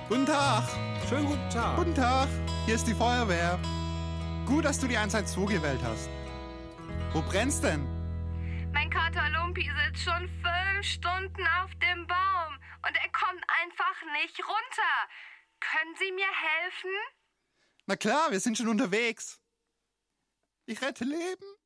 Guten Tag. Schönen guten Tag. Guten Tag. Hier ist die Feuerwehr. Gut, dass du die 112 gewählt hast. Wo brennt's denn? Mein Kater Lumpi sitzt schon 5 Stunden auf dem Baum und er kommt einfach nicht runter. Können Sie mir helfen? Na klar, wir sind schon unterwegs. Ich rette Leben.